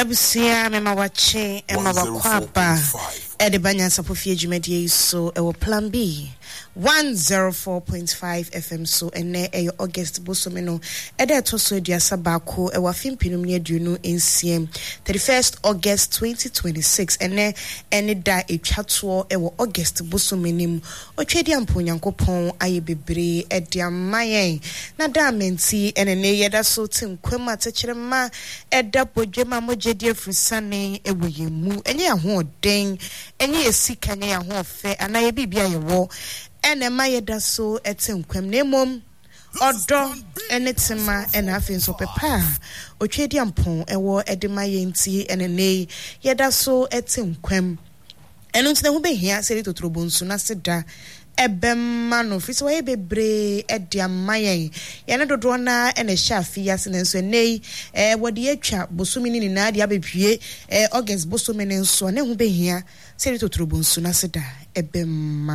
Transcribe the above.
Ebusia mema wache ema wakwaba ede banya sapofie dwumadie so ewo plan B 104.5 FM so ene August bosomeno ede toso ediasa bako ewa fimpinum ne aduonu ensiem 31st August 2026 ene da etwato ewo August bosomenim otwedi amponyankopon aye bebre ede amayen na da menti ene ne yeda so tinkwama techirema eda bodwema mojedi frusane ewo yemu enye ahoden enye esika enye ahofe anaye bibia yewo ene mayeda so etenkwam nemom odo enetima ena afi nso pepa otwedi ampon ewo edemaye nti ene ne yeda so etenkwam eno ntine hu behia seri totrobonsu na seda ebemma no fisi waye bebre ediamaye yana dodo na ene shafi yase nenso nei wode atwa bosomini ni na dia bepie August bosomini nso ne hu behia seri totrobonsu na seda ebemma